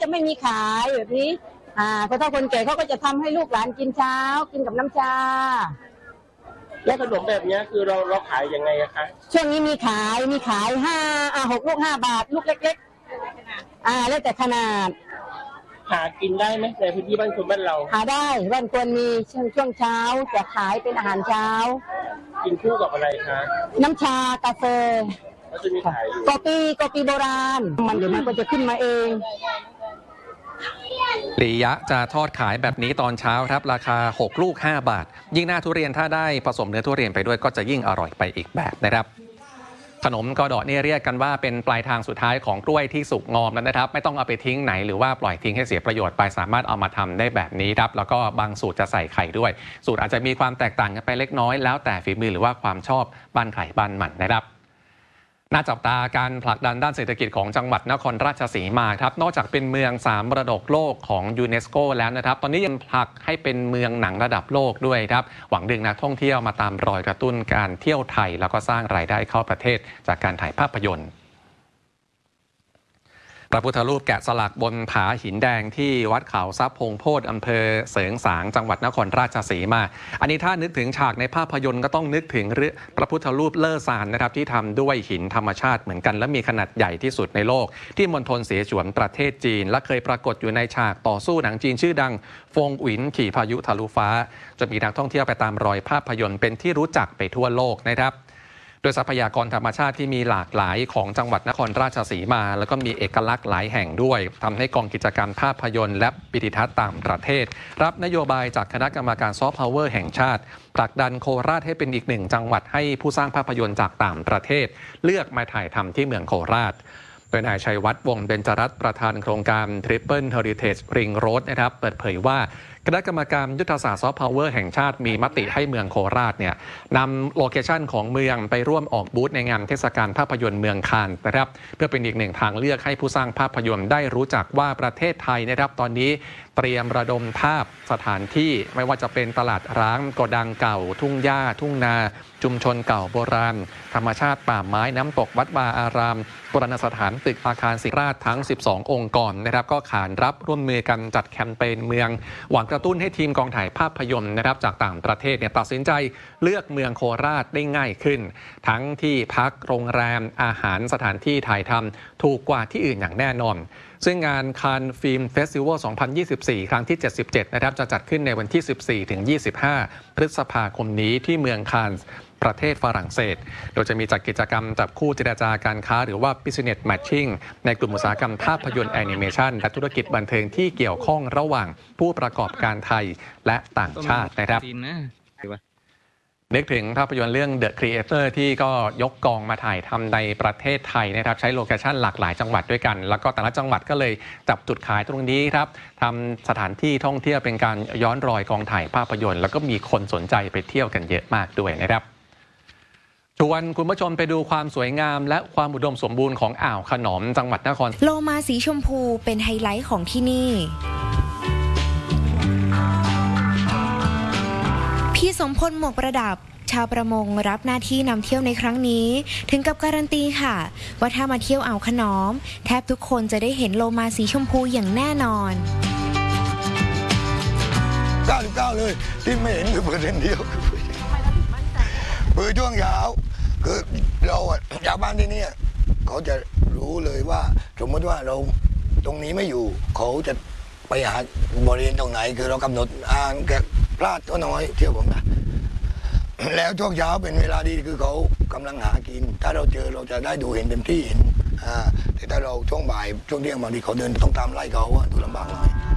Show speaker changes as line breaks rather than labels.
จะไม่มีขายแบบนี้คนเฒ่าคนแก่เขาก็จะทำให้ลูกหลานกินเช้ากินกับน้ำชา
แล้วขนมแบบนี้คือเราขายยังไงอะคะ
ช่วงนี้มีขาย6 ลูก 5 บาทลูกเล็กๆแล้วแต่ขนาด
หากินได้ไหมในพื้นที่บ้านคุณบ้านเรา
หาได้บ้านควรมีช่วงเช้าจะขายเป็นอาหารเช้า
กินคู่กับอะไรคะ
น้ำชากาแฟ
แล้วจะมีขายอยู่
กาแฟโบราณเดี๋ยวมันก็จะขึ้นมาเอง
ลียะจะทอดขายแบบนี้ตอนเช้าครับราคา6 ลูก 5 บาทยิ่งหน้าทุเรียนถ้าได้ผสมเนื้อทุเรียนไปด้วยก็จะยิ่งอร่อยไปอีกแบบนะครับขนมกอดอนี่เรียกกันว่าเป็นปลายทางสุดท้ายของกล้วยที่สุกงอมแล้วนะครับไม่ต้องเอาไปทิ้งไหนหรือว่าปล่อยทิ้งให้เสียประโยชน์ไปสามารถเอามาทำได้แบบนี้ครับแล้วก็บางสูตรจะใส่ไข่ด้วยสูตรอาจจะมีความแตกต่างกันไปเล็กน้อยแล้วแต่ฝีมือหรือว่าความชอบบ้านไข่บ้านมันนะครับน่าจับตาการผลักดันด้านเศรษฐกิจของจังหวัดนครราชสีมาครับนอกจากเป็นเมือง3 มรดกโลกของยูเนสโกแล้วนะครับตอนนี้ยังผลักให้เป็นเมืองหนังระดับโลกด้วยครับหวังดึงนักท่องเที่ยวมาตามรอยกระตุ้นการเที่ยวไทยแล้วก็สร้างรายได้เข้าประเทศจากการถ่ายภาพยนตร์พระพุทธรูปแกะสลักบนผาหินแดงที่วัดเขาทรัพย์พงโพธิ์อำเภอเสริงสางจังหวัดนครราชสีมาอันนี้ถ้านึกถึงฉากในภาพยนตร์ก็ต้องนึกถึงพระพุทธรูปเลอซานนะครับที่ทำด้วยหินธรรมชาติเหมือนกันและมีขนาดใหญ่ที่สุดในโลกที่มณฑลเสฉวนประเทศจีนและเคยปรากฏอยู่ในฉากต่อสู้หนังจีนชื่อดังฟงหวินขี่พายุทะลุฟ้าจนมีนักท่องเที่ยวไปตามรอยภาพยนตร์เป็นที่รู้จักไปทั่วโลกนะครับโดยทรัพยากรธรรมชาติที่มีหลากหลายของจังหวัดนครราชสีมาแล้วก็มีเอกลักษณ์หลายแห่งด้วยทำให้กองกิจกรรมภาพยนตร์และวิดิทัศน์ต่างประเทศรับนโยบายจากคณะกรรมการซอฟต์พาวเวอร์แห่งชาติผลักดันโคราชให้เป็นอีกหนึ่งจังหวัดให้ผู้สร้างภาพยนตร์จากต่างประเทศเลือกมาถ่ายทำที่เมืองโคราชโดยนายชัยวัฒน์วงศ์เบญจรัตน์ประธานโครงการ Triple Heritage Ring Road นะครับเปิดเผยว่าคณะกรรมการยุทธศาสตร์ซอฟต์พาวเวอร์แห่งชาติมีมติให้เมืองโคราชเนี่ยนำโลเคชั่นของเมืองไปร่วมออกบูธในงานเทศกาลภาพยนตร์เมืองคานส์นะครับเพื่อเป็นอีกหนึ่งทางเลือกให้ผู้สร้างภาพยนตร์ได้รู้จักว่าประเทศไทยนะครับตอนนี้เตรียมระดมภาพสถานที่ไม่ว่าจะเป็นตลาดร้างโกดังเก่าทุ่งหญ้าทุ่งนาชุมชนเก่าโบราณธรรมชาติป่าไม้น้ำตกวัดวาอารามโบราณสถานตึกอาคารศิริราชทั้ง12องค์กรนะครับก็ขานรับร่วมมือกันจัดแคมเปญเมืองหวังกระตุ้นให้ทีมกองถ่ายภาพยนตร์นะครับจากต่างประเทศตัดสินใจเลือกเมืองโคราชได้ง่ายขึ้นทั้งที่พักโรงแรมอาหารสถานที่ถ่ายทำถูกกว่าที่อื่นอย่างแน่นอนซึ่งงานคานส์ฟิล์มเฟสติวัล 2024 ครั้งที่ 77 นะครับจะจัดขึ้นในวันที่ 14 ถึง 25 พฤษภาคมนี้ที่เมืองคานส์ประเทศฝรั่งเศสโดยจะมีจัดกิจกรรมจับคู่เจรจาการค้าหรือว่า Business Matching ในกลุ่มอุตสาหกรรมภาพยนตร์แอนิเมชันและธุรกิจบันเทิงที่เกี่ยวข้องระหว่างผู้ประกอบการไทยและต่างชาตินะครับนึกถึงภาพยนตร์เรื่อง The Creator ที่ก็ยกกองมาถ่ายทำในประเทศไทยนะครับใช้โลเคชั่นหลากหลายจังหวัดด้วยกันแล้วก็แต่ละจังหวัดก็เลยจับจุดขายตรงนี้ครับทำสถานที่ท่องเที่ยวเป็นการย้อนรอยกองถ่ายภาพยนตร์แล้วก็มีคนสนใจไปเที่ยวกันเยอะมากด้วยนะครับชวนคุณผู้ชมไปดูความสวยงามและความอุดมสมบูรณ์ของอ่าวขนอมจังหวัดนคร
โลมาสีชมพูเป็นไฮไลท์ของที่นี่พี่สมพลหมวกประดับชาวประมงรับหน้าที่นำเที่ยวในครั้งนี้ถึงกับการันตีค่ะว่าถ้ามาเที่ยวอ่าวขนอมแทบทุกคนจะได้เห็นโลมาสีชมพูอย่างแน่นอน
99เลยที่ไม่เห็นคือเปอร์เซ็นต์เดียวคือช่วงเช้าคือเราชาวบ้านที่นี่เขาจะรู้เลยว่าสมมติว่าเราตรงนี้ไม่อยู่เขาจะไปหาบริเวณตรงไหนคือเรากำหนดแค่พลาดก็น้อยเที่ยวผมนะแล้วช่วงเช้าเป็นเวลาดีคือเขากำลังหากินถ้าเราเจอเราจะได้ดูเห็นเต็มที่เห็นแต่ถ้าเราช่วงบ่ายช่วงเที่ยงบางทีเขาเดินต้องตามไล่เขาดูลำบากหน่อย